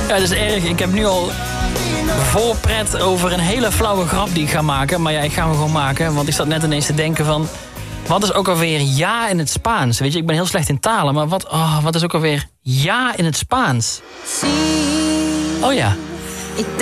Ja, dat is erg. Ik heb nu al voorpret over een hele flauwe grap die ik ga maken. Maar ja, ik ga hem gewoon maken. Want ik zat net ineens te denken van... Wat is ook alweer ja in het Spaans? Weet je, ik ben heel slecht in talen. Maar wat is ook alweer ja in het Spaans? Oh ja.